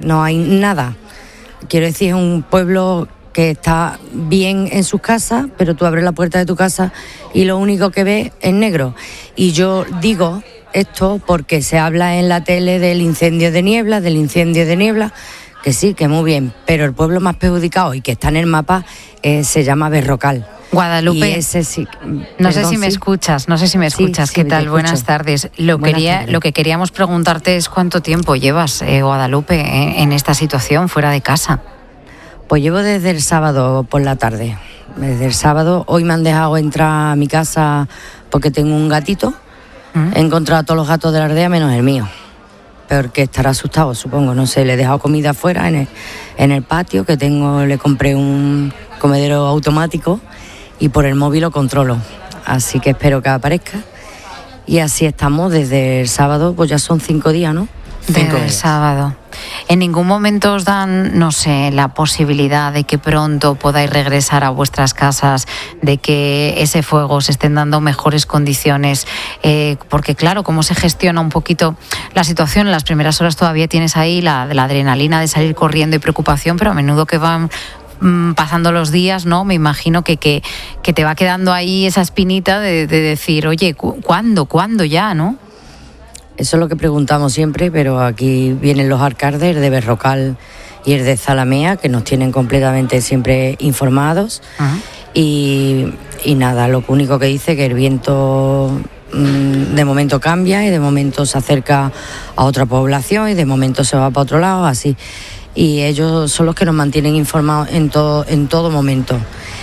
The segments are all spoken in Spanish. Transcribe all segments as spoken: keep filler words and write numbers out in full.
no hay nada. Quiero decir, es un pueblo que está bien en sus casas, pero tú abres la puerta de tu casa y lo único que ves es negro. Y yo digo esto porque se habla en la tele del incendio de Niebla, del incendio de Niebla, que sí, que muy bien, pero el pueblo más perjudicado y que está en el mapa eh, se llama Berrocal. Guadalupe, y ese sí, no perdón, sé si me sí. escuchas, no sé si me escuchas, sí, ¿qué sí, tal? Buenas tardes. Lo, Buenas quería, tardes. lo que queríamos preguntarte es cuánto tiempo llevas, eh, Guadalupe, en, en esta situación fuera de casa. Pues llevo desde el sábado por la tarde, desde el sábado. Hoy me han dejado entrar a mi casa porque tengo un gatito. ¿Mm? He encontrado a todos los gatos de la aldea menos el mío, porque estará asustado, supongo, no sé. Le he dejado comida afuera en el, en el patio que tengo, le compré un comedero automático y por el móvil lo controlo, así que espero que aparezca. Y así estamos desde el sábado, pues ya son cinco días, ¿no? Desde el sábado. ¿En ningún momento os dan, no sé, la posibilidad de que pronto podáis regresar a vuestras casas, de que ese fuego os estén dando mejores condiciones? Eh, porque claro, cómo se gestiona un poquito la situación, en las primeras horas todavía tienes ahí la, la adrenalina de salir corriendo y preocupación, pero a menudo que van pasando los días, ¿no? Me imagino que, que, que te va quedando ahí esa espinita de, de decir, oye, ¿cuándo? ¿Cuándo ya, no? Eso es lo que preguntamos siempre, pero aquí vienen los alcaldes de Berrocal y el de Zalamea, que nos tienen completamente siempre informados. Uh-huh. y, y nada, lo único que dice que el viento mmm, de momento cambia y de momento se acerca a otra población y de momento se va para otro lado, así. Y ellos son los que nos mantienen informados en todo, en todo momento.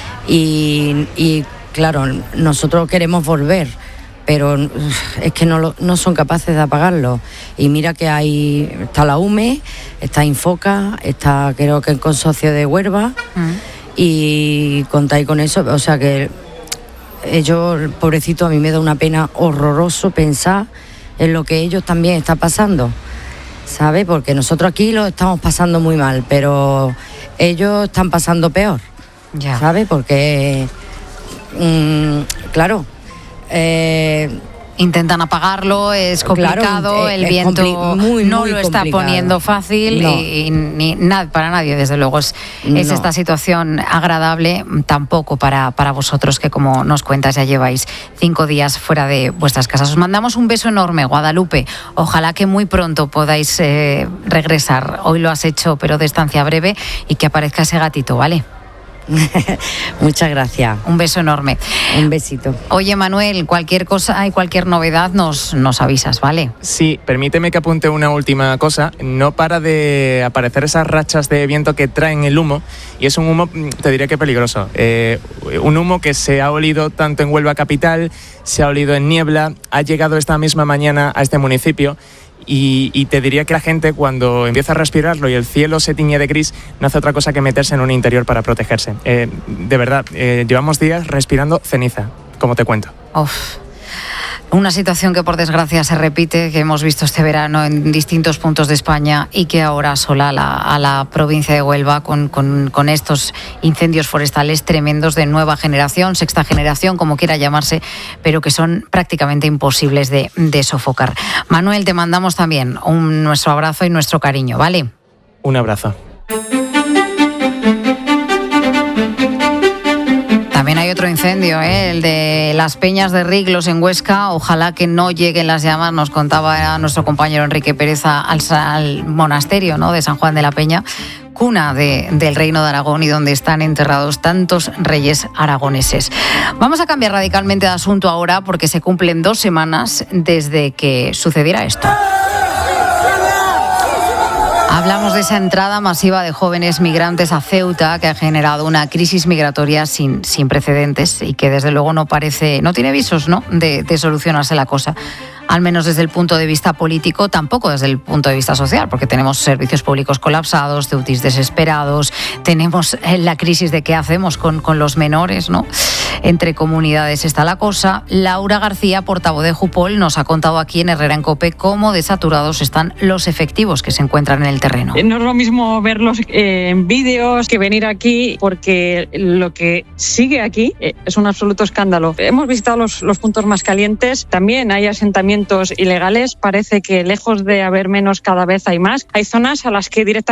Y, y claro, nosotros queremos volver, pero es que no, lo, no son capaces de apagarlo. Y mira que hay, está la U M E, está Infoca, está creo que el consorcio de Huelva, uh-huh. y contáis con eso, o sea que ellos, pobrecito, a mí me da una pena horroroso pensar en lo que ellos también están pasando, ¿sabes? Porque nosotros aquí lo estamos pasando muy mal, pero ellos están pasando peor, ya. ¿sabes? Porque, mmm, claro, eh, intentan apagarlo, es complicado, claro, el viento compli- muy, no muy lo está complicado. Poniendo fácil, no. y, y ni nada para nadie, desde luego. Es, no. es esta situación agradable tampoco para, para vosotros, que como nos cuentas ya lleváis cinco días fuera de vuestras casas. Os mandamos un beso enorme, Guadalupe. Ojalá que muy pronto podáis eh, regresar. Hoy lo has hecho, pero de estancia breve, y que aparezca ese gatito, ¿vale? Muchas gracias. Un beso enorme. Un besito. Oye, Manuel, cualquier cosa y cualquier novedad nos, nos avisas, ¿vale? Sí, permíteme que apunte una última cosa. No para de aparecer esas rachas de viento que traen el humo, y es un humo, te diré que peligroso. Eh, un humo que se ha olido tanto en Huelva capital, se ha olido en Niebla, ha llegado esta misma mañana a este municipio. Y, y te diría que la gente, cuando empieza a respirarlo y el cielo se tiñe de gris, no hace otra cosa que meterse en un interior para protegerse. Eh, de verdad, eh, llevamos días respirando ceniza, como te cuento. Uf. Una situación que por desgracia se repite, que hemos visto este verano en distintos puntos de España y que ahora asola a la, a la provincia de Huelva con, con, con estos incendios forestales tremendos de nueva generación, sexta generación, como quiera llamarse, pero que son prácticamente imposibles de, de sofocar. Manuel, te mandamos también un, nuestro abrazo y nuestro cariño, ¿vale? Un abrazo. También hay otro incendio, ¿eh? El de las Peñas de Riglos en Huesca. Ojalá que no lleguen las llamas, nos contaba nuestro compañero Enrique Pérez, al, al monasterio, ¿no?, de San Juan de la Peña, cuna de, del Reino de Aragón y donde están enterrados tantos reyes aragoneses. Vamos a cambiar radicalmente de asunto ahora, porque se cumplen dos semanas desde que sucediera esto. Hablamos de esa entrada masiva de jóvenes migrantes a Ceuta, que ha generado una crisis migratoria sin, sin precedentes y que desde luego no parece, no tiene visos, ¿no?, de, de solucionarse la cosa. Al menos desde el punto de vista político, tampoco desde el punto de vista social, porque tenemos servicios públicos colapsados, ceutíes desesperados, tenemos la crisis de qué hacemos con, con los menores, ¿no? Entre comunidades está la cosa. Laura García, portavoz de Jupol, nos ha contado aquí en Herrera en COPE cómo desaturados están los efectivos que se encuentran en el terreno. No es lo mismo verlos eh, en vídeos que venir aquí, porque lo que sigue aquí eh, es un absoluto escándalo. Hemos visitado los, los puntos más calientes, también hay asentamientos ilegales, parece que lejos de haber menos cada vez hay más. Hay zonas a las que directamente